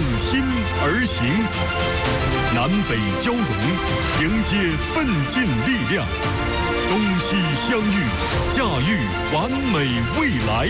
心而行，南北交融，迎接奋进力量，东西相遇，驾驭完美未来。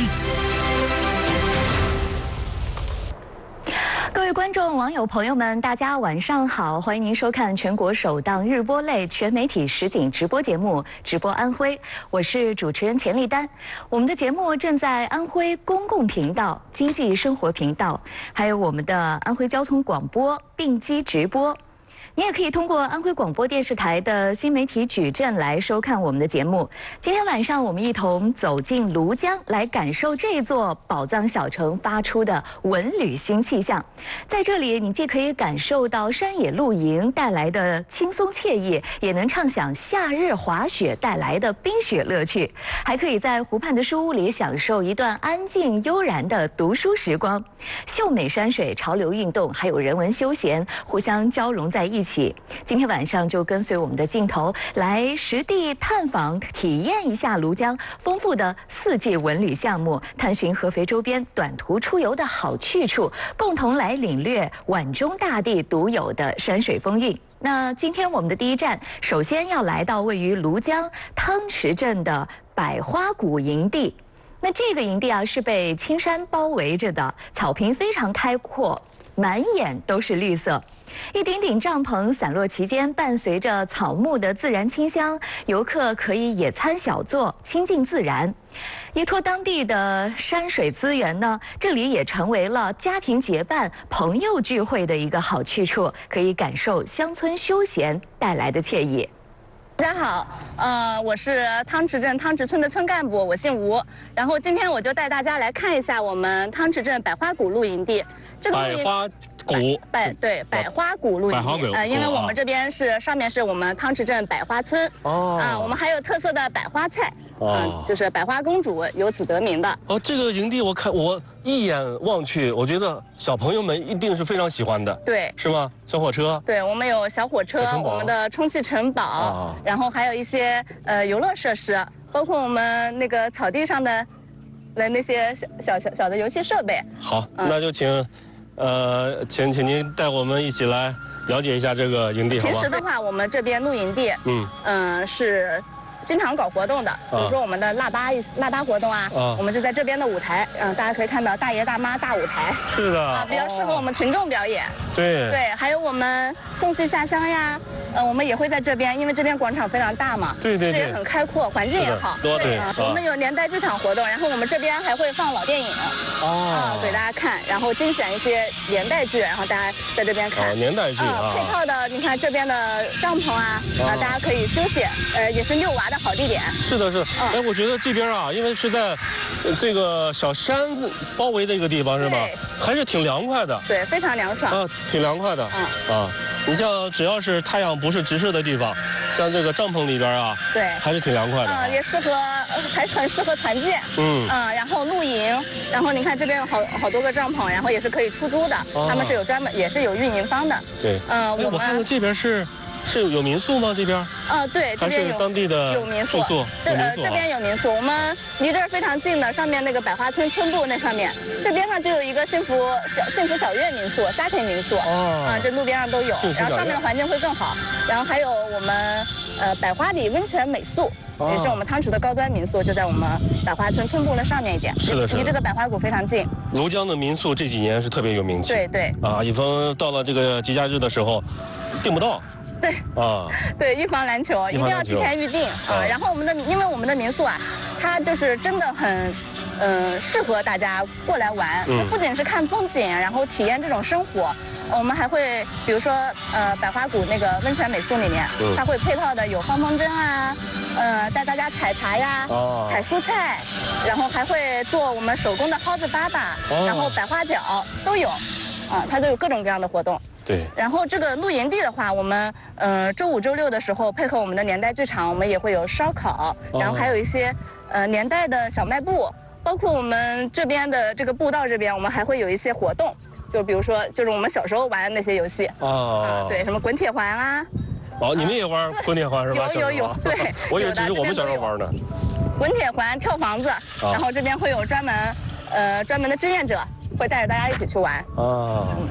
各位观众、网友朋友们，大家晚上好！欢迎您收看全国首档日播类全媒体实景直播节目《直播安徽》，我是主持人钱丽丹。我们的节目正在安徽公共频道、经济生活频道，还有我们的安徽交通广播并机直播。你也可以通过安徽广播电视台的新媒体矩阵来收看我们的节目。今天晚上我们一同走进庐江，来感受这座宝藏小城发出的文旅新气象。在这里，你既可以感受到山野露营带来的轻松惬意，也能畅享夏日滑雪带来的冰雪乐趣，还可以在湖畔的书屋里享受一段安静悠然的读书时光。秀美山水、潮流运动，还有人文休闲，互相交融在一起。今天晚上就跟随我们的镜头来实地探访体验一下庐江丰富的四季文旅项目，探寻合肥周边短途出游的好去处，共同来领略皖中大地独有的山水风韵。那今天我们的第一站，首先要来到位于庐江汤池镇的百花谷营地。那这个营地啊，是被青山包围着的，草坪非常开阔，满眼都是绿色，一顶顶帐篷散落其间，伴随着草木的自然清香，游客可以野餐小坐，亲近自然。依托当地的山水资源呢，这里也成为了家庭结伴、朋友聚会的一个好去处，可以感受乡村休闲带来的惬意。 大家好，我是汤池镇汤池村的村干部，我姓吴。然后今天我就带大家来看一下我们汤池镇百花谷露营地。这个露营百花谷， 百花谷露营地。因为我们这边上面是我们汤池镇百花村。我们还有特色的百花菜。就是百花公主由此得名的。 这个营地我一眼望去，我觉得小朋友们一定是非常喜欢的。对，是吗？小火车。对，我们有小火车，我们的充气城堡，然后还有一些游乐设施，包括我们那个草地上的那些小的游戏设备。好，那就请您带我们一起来了解一下这个营地，好吗？平时的话，我们这边露营地，是经常搞活动的，比如说我们的腊八活动啊，我们就在这边的舞台，大家可以看到大爷大妈大舞台，是的，比较适合我们群众表演。对，还有我们送戏下乡呀，我们也会在这边，因为这边广场非常大嘛，视野很开阔，环境也好。对，我们有年代剧场活动，然后我们这边还会放老电影，给大家看，然后精选一些年代剧，然后大家在这边看。年代剧配套的，你看这边的帐篷啊，大家可以休息，也是遛娃的好地点。是的，是。我觉得这边啊，因为是在这个小山包围的一个地方，是吧？还是挺凉快的。对，非常凉爽。挺凉快的。你像只要是太阳不是直射的地方，像这个帐篷里边啊，对，还是挺凉快的。也适合，还很适合团建。然后露营，然后你看这边有好多个帐篷，然后也是可以出租的，他们是有专门也是有运营方的。对。我看到这边是有民宿吗？这边？对，这边有当地的有民宿。这边有民宿，我们离这儿非常近的，上面那个百花村村部那上面，这边上就有一个幸福小院民宿、家庭民宿。这路边上都有，然后上面的环境会更好。然后还有我们百花里温泉美宿，也是我们汤池的高端民宿，就在我们百花村村部的上面一点。是的，离这个百花谷非常近。庐江的民宿这几年是特别有名气。对。以防到了这个节假日的时候订不到。对对，预防篮球一定要提前预定然后因为我们的民宿啊，它就是真的很适合大家过来玩，不仅是看风景，然后体验这种生活。我们还会比如说百花谷那个温泉美宿里面，它会配套的有放风筝啊，带大家采茶呀，采蔬菜，然后还会做我们手工的蒿子粑粑，然后百花饺都有，它都有各种各样的活动。对，然后这个露营地的话，我们周五、周六的时候配合我们的年代剧场，我们也会有烧烤，然后还有一些年代的小卖部，包括我们这边的这个步道这边，我们还会有一些活动，就比如说就是我们小时候玩的那些游戏对，什么滚铁环啊。你们也玩滚铁环是吧？有，对，我以为只是我们小时候玩的。滚铁环、跳房子，然后这边会有专门的志愿者会带着大家一起去玩。